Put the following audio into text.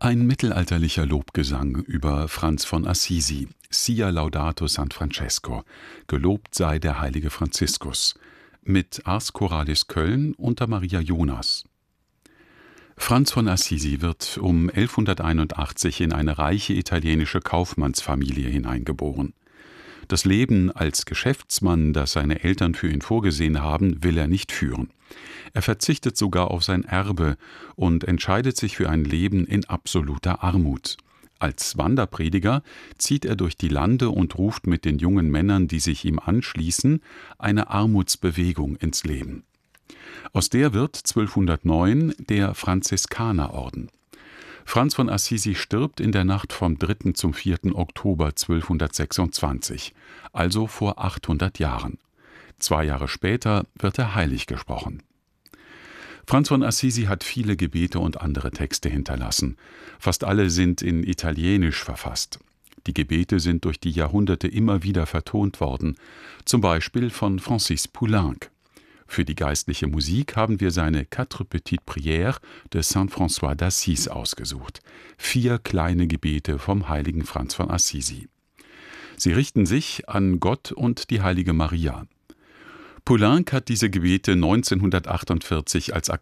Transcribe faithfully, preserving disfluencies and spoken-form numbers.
Ein mittelalterlicher Lobgesang über Franz von Assisi, Sia laudato San Francesco, gelobt sei der heilige Franziskus, mit Ars Choralis Köln unter Maria Jonas. Franz von Assisi wird um elfhunderteinundachtzig in eine reiche italienische Kaufmannsfamilie hineingeboren. Das Leben als Geschäftsmann, das seine Eltern für ihn vorgesehen haben, will er nicht führen. Er verzichtet sogar auf sein Erbe und entscheidet sich für ein Leben in absoluter Armut. Als Wanderprediger zieht er durch die Lande und ruft mit den jungen Männern, die sich ihm anschließen, eine Armutsbewegung ins Leben. Aus der wird zwölfhundertneun der Franziskanerorden. Franz von Assisi stirbt in der Nacht vom dritten zum vierten Oktober zwölfhundertsechsundzwanzig, also vor achthundert Jahren. Zwei Jahre später wird er heilig gesprochen. Franz von Assisi hat viele Gebete und andere Texte hinterlassen. Fast alle sind in Italienisch verfasst. Die Gebete sind durch die Jahrhunderte immer wieder vertont worden, zum Beispiel von Francis Poulenc. Für die geistliche Musik haben wir seine Quatre petites prières de Saint François d'Assise ausgesucht. Vier kleine Gebete vom heiligen Franz von Assisi. Sie richten sich an Gott und die heilige Maria. Poulenc hat diese Gebete neunzehnhundertachtundvierzig als